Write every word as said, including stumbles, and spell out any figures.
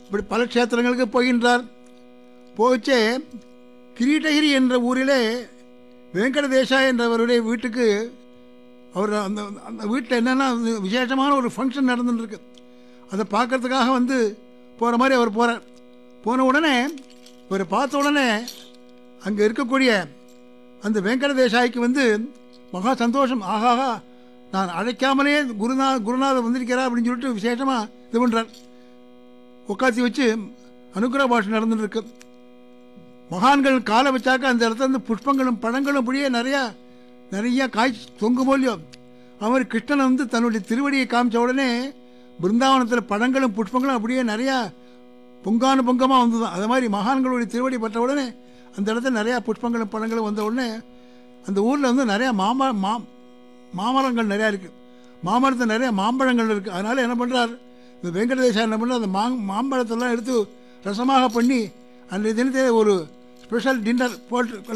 இப்படி பல க்ஷேத்திரங்களுக்கு போகின்றார். போச்சே கிரீடகிரி என்ற ஊரிலே வெங்கடதேசா என்றவருடைய வீட்டுக்கு அவர் அந்த அந்த வீட்டில் என்னென்னா விசேஷமான ஒரு ஃபங்க்ஷன் நடந்துட்டுருக்கு. அதை பார்க்கறதுக்காக வந்து போகிற மாதிரி அவர் போகிறார். போன உடனே இவர் பார்த்த உடனே அங்கே இருக்கக்கூடிய அந்த வெங்கடதேசாய்க்கு வந்து மகா சந்தோஷம். ஆகாகா, நான் அழைக்காமலே குருநா குருநாதர் வந்திருக்கிறார் அப்படின்னு சொல்லிட்டு விசேஷமாக இது பண்ணுறார். உட்காத்தி வச்சு அனுக்கிரக பாஷை நடந்துட்டுருக்கு. மகான்கள் காலை வச்சாக்க அந்த இடத்துல இருந்து புஷ்பங்களும் பழங்களும் அப்படியே நிறையா நிறையா காய்ச்சி தொங்கும் போலியோ. அவர் கிருஷ்ணன் வந்து தன்னுடைய திருவடியை காமிச்ச உடனே பிருந்தாவனத்தில் பழங்களும் புஷ்பங்களும் அப்படியே நிறையா பொங்கானு பொங்கமாக வந்துதான். அது மாதிரி மகான்களுடைய திருவடி பட்ட உடனே அந்த இடத்துல நிறையா புஷ்பங்களும் பழங்களும் வந்த உடனே அந்த ஊரில் வந்து நிறையா மாம மா மாமரங்கள் நிறையா இருக்குது. மாமரத்தில் நிறையா மாம்பழங்கள் இருக்குது. அதனால் என்ன பண்ணுறார் இந்த வெங்கடதேசா என்ன பண்ணுறார், அந்த மா மாம்பழத்தெல்லாம் எடுத்து ரசமாக பண்ணி அன்றைய தினத்தை ஒரு ஸ்பெஷல் டின்னர் போட்டு